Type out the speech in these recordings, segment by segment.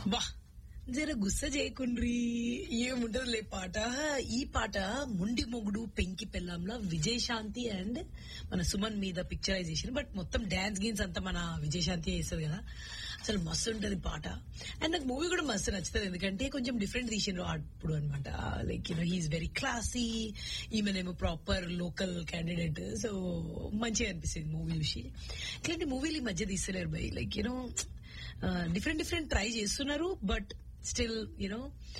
బా జర గుస్స చేయకుండ్రి ఏముంటదిలే పాట. ఈ పాట మొండి మొగుడు పెంకి పెళ్ళాంలో విజయశాంతి అండ్ మన సుమన్ మీద పిక్చరైజేషన్. బట్ మొత్తం డాన్స్ గేమ్స్ అంతా మన విజయశాంతి చేస్తుంది కదా. అసలు మస్తు ఉంటది పాట. అండ్ నాకు మూవీ కూడా మస్తు నచ్చుతుంది, ఎందుకంటే కొంచెం డిఫరెంట్ తీసిండ్రు అప్పుడు అనమాట. Like you know he's very classy, ఈమెనేమో proper local candidate. So మంచిగా అనిపిస్తుంది మూవీ చూసి. ఇట్లాంటి మూవీలు ఈ మధ్య తీస్తలేరు by. Like you know different different try చేస్తున్నారు, but still you know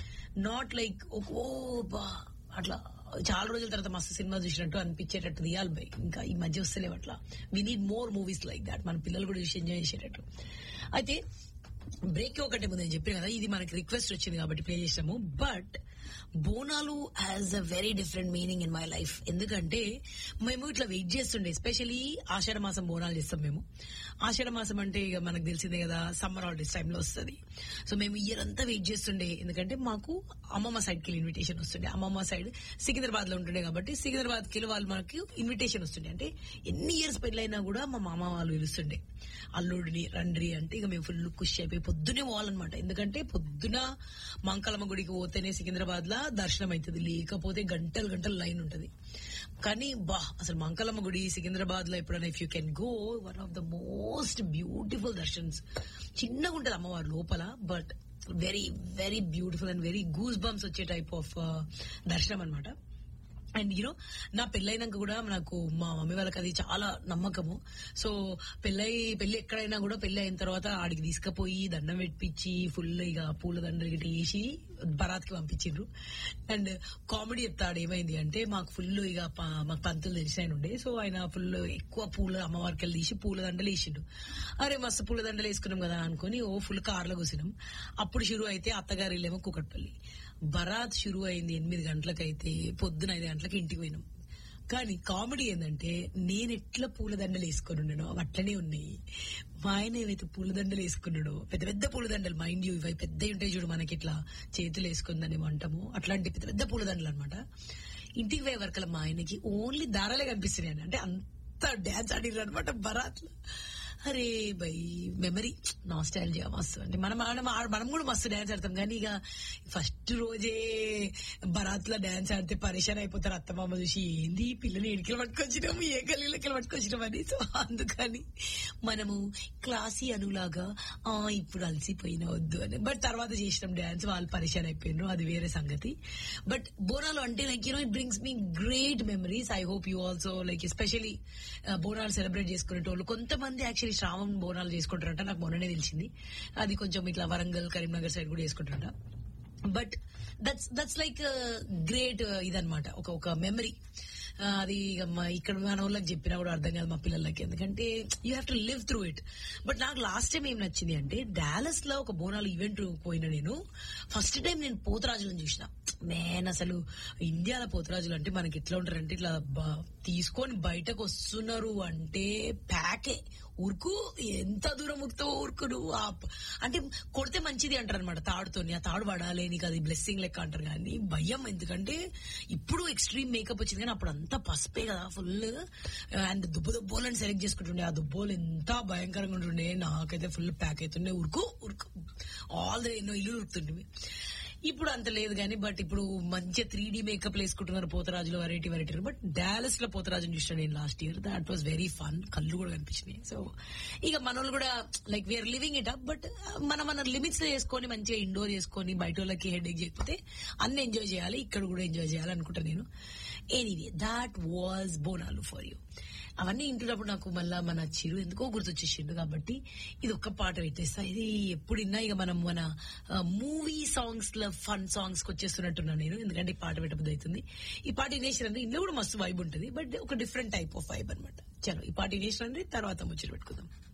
not like ఓ బా అట్లా చాలా రోజుల తర్వాత మస్తు సినిమా చూసినట్టు అనిపించేటట్టు తీయాలి బై. ఇంకా ఈ మధ్య వస్తలేవు అట్లా. We need more movies like that, మన పిల్లలు కూడా చూసి ఎంజాయ్ చేసేటట్టు. అయితే బ్రేక్ ఒకటే ముందు నేను చెప్పాను కదా, ఇది మనకి రిక్వెస్ట్ వచ్చింది కాబట్టి ప్లే చేసాము. But Bonalu has a very different meaning in my life. ఎందుకంటే మేము ఇట్లా వెయిట్ చేస్తుండే, ఎస్పెషలీ ఆషాఢ మాసం బోనాలు చేస్తాం మేము. ఆషాఢ మాసం అంటే ఇక మనకు తెలిసిందే కదా, సమ్మర్ హాలిడేస్ టైంలో వస్తుంది. సో మేము ఇయర్ అంతా వెయిట్ చేస్తుండే, ఎందుకంటే మాకు అమ్మమ్మ సైడ్ కి ఇన్విటేషన్ వస్తుండే. అమ్మమ్మ సైడ్ సికింద్రాబాద్ లో ఉంటుండే కాబట్టి సికింద్రాబాద్ కి వాళ్ళు మనకి ఇన్విటేషన్ వస్తుండే. అంటే ఎన్ని ఇయర్స్ పెళ్ళైనా కూడా మా మామ వాళ్ళు పిలుస్తుండే, అల్లుడిని రండ్రి అంటే ఇక మేము ఫుల్ ఖుషి అయిపోయి పొద్దునే పోవాలన్నమాట. ఎందుకంటే పొద్దున మంకలమ్మ గుడికి పోతేనే సికింద్రాబాద్ లా దర్శనం అవుతుంది, లేకపోతే గంటలు గంటలు లైన్ ఉంటది. కానీ బా అసలు మంకలమ్మ గుడి సికింద్రాబాద్ లో ఎప్పుడైనా if you can go, one of the most beautiful దర్శన్స్. చిన్నగా ఉంటది అమ్మవారు లోపల, but very very beautiful and very goose bumps వచ్చే టైప్ ఆఫ్ దర్శనం అనమాట. అండ్ యూనో నా పెళ్ళైనాక కూడా నాకు మా మమ్మీ వాళ్ళకి అది చాలా నమ్మకము. సో పెళ్లి ఎక్కడైనా కూడా పెళ్లి అయిన తర్వాత ఆడికి తీసుకుపోయి దండం పెట్టించి ఫుల్ ఇక పూల దండలు గిట్ట వేసి బరాత్ కి పంపించిండ్రు. అండ్ కామెడీ చెప్తాడు, ఏమైంది అంటే మాకు ఫుల్ ఇక మాకు పంతులు తెలిసిన ఉండే. సో ఆయన ఫుల్ ఎక్కువ పూల అమ్మవారికి వెళ్ళి తీసి పూల దండలు వేసిండు. అరే మస్తు పూల దండలు వేసుకున్నాం కదా అనుకుని ఓ ఫుల్ కార్లో కూసినాం. అప్పుడు షురు అయితే అత్తగారి ఇల్లేమో కూకట్పల్లి. బరాత్ షురు అయింది 8 గంటలకైతే, పొద్దున 5 గంటలకు ఇంటికి పోయినాం. కానీ కామెడీ ఏంటంటే నేను ఎట్లా పూలదండలు వేసుకొని ఉన్నానో అవి అట్లనే ఉన్నాయి. మా ఆయన ఏవైతే పూలదండలు వేసుకున్నాడో, పెద్ద పెద్ద పూలదండలు, మైండ్ యూ ఇవి పెద్ద ఉంటాయి చూడు మనకి ఇట్లా చేతులు వేసుకుందని అంటాము, అట్లాంటి పెద్ద పెద్ద పూలదండలు అనమాట. ఇంటికి పోయే వరకల మా ఆయనకి ఓన్లీ దారాలే కనిపిస్తున్నాయి. అంటే అంత డాన్స్ ఆడిర్రు అనమాట బరాత్ లో. అరే బై మెమరీ నాస్టాల్జియా మస్తు. అంటే మనం కూడా మస్తు డాన్స్ ఆడతాం, కానీ ఇక ఫస్ట్ రోజే బరాత్ లో డాన్స్ ఆడితే పరేషాన్ అయిపోతారు అత్తమామ చూసి, ఏంది పిల్లలు ఎడికలు పట్టుకొచ్చినాము, ఏ గల్లీలకి పట్టుకొచ్చినాం అని. సో అందుకని మనము క్లాసీ అనులాగా ఇప్పుడు అలసిపోయినా వద్దు అని. బట్ తర్వాత చేసినాం డాన్స్, వాళ్ళు పరేషాన్ అయిపోయినారు, అది వేరే సంగతి. బట్ బోనాలు అంటే like you know it brings me great memories. I hope you also like, especially Bonalu celebrate చేసుకునేటోళ్ళు కొంతమంది యాక్చువల్లీ శ్రావణ బోనాలు చేసుకుంటారంట, నాకు మొన్ననే తెలిసింది. అది కొంచెం ఇట్లా వరంగల్ కరీంనగర్ సైడ్ కూడా చేసుకుంటారంట. బట్ దట్స్ లైక్ గ్రేట్ ఇదనమాట, ఒక మెమరీ. అది ఇక్కడ మన వాళ్ళకి చెప్పినా కూడా అర్థం కాదు మా పిల్లలకి, ఎందుకంటే you have to live through it. But నాకు లాస్ట్ టైం ఏం నచ్చింది అంటే, డాలస్ లో ఒక బోనాలు ఈవెంట్ పోయినా నేను. ఫస్ట్ టైం నేను పోతరాజులను చూసిన. నేను అసలు ఇండియాలో పోతరాజులు అంటే మనకి ఎట్లా ఉంటారంటే, ఇట్లా తీసుకొని బయటకు వస్తున్నారు అంటే ప్యాకే ఊరుకు, ఎంత దూరం ఉరుకుతావు ఊరుకు నువ్వు. అంటే కొడితే మంచిది అంటారు అనమాట తాడుతోని, ఆ తాడు పడాలి నీకు, అది బ్లెస్సింగ్ లెక్క అంటారు. కానీ భయం, ఎందుకంటే ఇప్పుడు ఎక్స్ట్రీమ్ మేకప్ వచ్చింది, కానీ అప్పుడు అంతా పసుపే కదా ఫుల్. అండ్ దుబ్బోలని సెలెక్ట్ చేసుకుంటుండే, ఆ దుబ్బోలు ఎంత భయంకరంగా ఉంటుండే. నాకైతే ఫుల్ ప్యాక్ అవుతుండే, ఉరుకు ఆల్ ద ఎన్నో ఇల్లు ఉరుకుతుండే. ఇప్పుడు అంత లేదు కానీ, బట్ ఇప్పుడు మంచిగా 3D మేకప్ వేసుకుంటున్నారు పోతరాజులు, వెరైటీ. బట్ డాలస్ లో పోతరాజుని చూసిన నేను last year, that was very fun. కళ్ళు కూడా కనిపించినాయి. సో ఇక మనోళ్ళు కూడా like we are living it up, but మన లిమిట్స్ లో చేసుకొని మంచిగా ఇండోర్ చేసుకొని బయట వాళ్ళకి హెడేక్ చేయకపోతే అన్ని ఎంజాయ్ చేయాలి, ఇక్కడ కూడా ఎంజాయ్ చేయాలి అనుకుంటా నేను. Anyway that was Bonalu for you. అవన్నీ ఇంటున్నప్పుడు నాకు మళ్ళా మన చిరు ఎందుకో గుర్తొచ్చేసిండు, కాబట్టి ఇది ఒక్క పాట పెట్టేస్తా. ఇది ఎప్పుడిన్నా ఇక మనం మన మూవీ సాంగ్స్ లో ఫన్ సాంగ్స్ కి వచ్చేస్తున్నట్టున్నా నేను, ఎందుకంటే ఈ పాట పెట్టబుద్ధి అవుతుంది. ఈ పాట వినేసినంటే ఇందులో కూడా మస్తు వైబ్ ఉంటుంది, బట్ ఒక డిఫరెంట్ టైప్ ఆఫ్ వైబ్ అనమాట. చలో ఈ పాట వినేసినంటే తర్వాత ముచ్చట పెట్టుకుందాం.